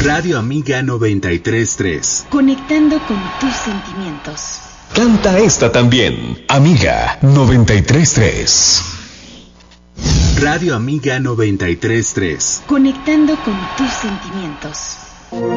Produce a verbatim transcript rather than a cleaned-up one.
Radio Amiga noventa y tres punto tres. Conectando con tus sentimientos. Canta esta también, Amiga noventa y tres punto tres. Radio Amiga noventa y tres punto tres. Conectando con tus sentimientos.